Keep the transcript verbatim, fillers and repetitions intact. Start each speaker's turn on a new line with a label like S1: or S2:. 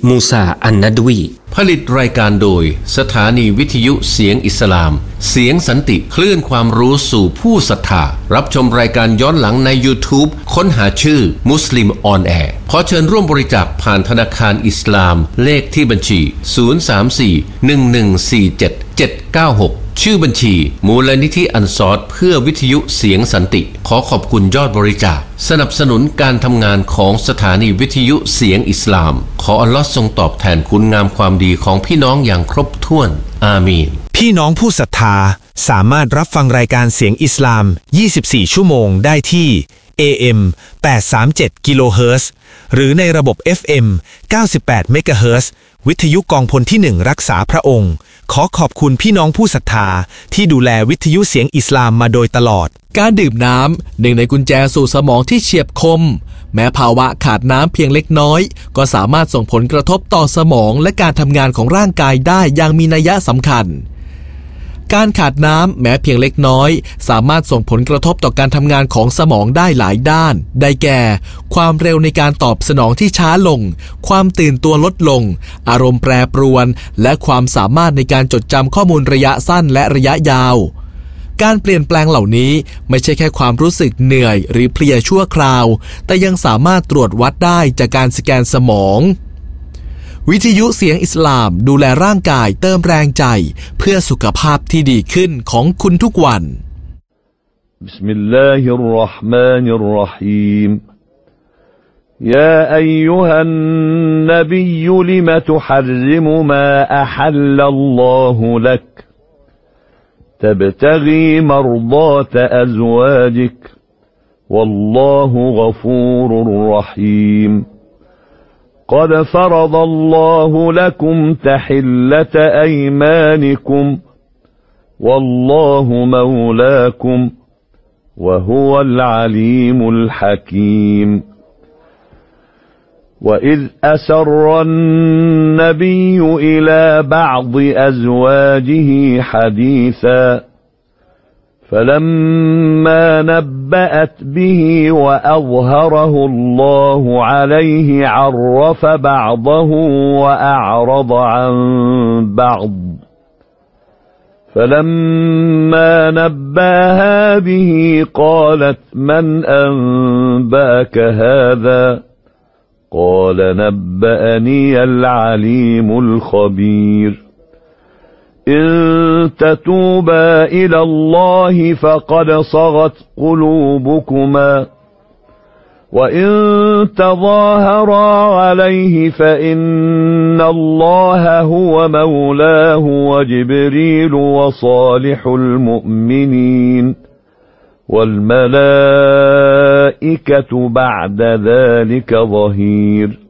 S1: มูซาอันนัดวี
S2: ผลิตรายการโดยสถานีวิทยุเสียงอิสลามเสียงสันติคลื่นความรู้สู่ผู้ศรัทธารับชมรายการย้อนหลังใน YouTube ค้นหาชื่อมุสลิมออนแอร์ขอเชิญร่วมบริจาคผ่านธนาคารอิสลามเลขที่บัญชีศูนย์ สาม สี่ หนึ่ง หนึ่ง สี่ เจ็ด เจ็ด เก้า หกชื่อบัญชีมูลนิธิอันซอรเพื่อวิทยุเสียงสันติขอขอบคุณยอดบริจาคสนับสนุนการทำงานของสถานีวิทยุเสียงอิสลามขออัลลอฮ์ทรงตอบแทนคุณงามความดีของพี่น้องอย่างครบถ้วนอามีน
S3: พี่น้องผู้ศรัทธาสามารถรับฟังรายการเสียงอิสลามยี่สิบสี่ชั่วโมงได้ที่ เอ เอ็ม แปดสามเจ็ด กิโลเฮิรตซ์หรือในระบบ เอฟ เอ็ม เก้าสิบแปด เมกะเฮิรตซ์วิทยุกองพลที่หนึ่งรักษาพระองค์ขอขอบคุณพี่น้องผู้ศรัทธาที่ดูแลวิทยุเสียงอิสลามมาโดยตลอด
S4: การดื่มน้ำหนึ่งในกุญแจสู่สมองที่เฉียบคมแม้ภาวะขาดน้ำเพียงเล็กน้อยก็สามารถส่งผลกระทบต่อสมองและการทำงานของร่างกายได้อย่างมีนัยสำคัญการขาดน้ำแม้เพียงเล็กน้อยสามารถส่งผลกระทบต่อการทำงานของสมองได้หลายด้านได้แก่ความเร็วในการตอบสนองที่ช้าลงความตื่นตัวลดลงอารมณ์แปรปรวนและความสามารถในการจดจำข้อมูลระยะสั้นและระยะยาวการเปลี่ยนแปลงเหล่านี้ไม่ใช่แค่ความรู้สึกเหนื่อยหรือเพลียชั่วคราวแต่ยังสามารถตรวจวัดได้จากการสแกนสมองวิทยุเสียงอิสลามดูแลร่างกายเติมแรงใจเพื่อสุขภาพที่ดีขึ้นของคุณทุกวัน
S5: บิสมิลลาฮิรเราะห์มานิรเราะฮีมยาอัยยูฮันนบีลิมะตุฮัรริมุมาอะฮัลลัลลอฮุลักتبتغي مرضات أزواجك والله غفور رحيم قد فرض الله لكم تحلة أيمانكم والله مولاكم وهو العليم الحكيم وإذ أسر النبي إلى بعض أزواجه حديثا فلما نبأت به وأظهره الله عليه عرف بعضه وأعرض عن بعض فلما نباها به قالت من أنبأك هذا قال نبأني العليم الخبير إن تتوبا إلى الله فقد صغت قلوبكما وإن تظاهرا عليه فإن الله هو مولاه وجبريل وصالح المؤمنين والملائكة بعد ذلك ظهير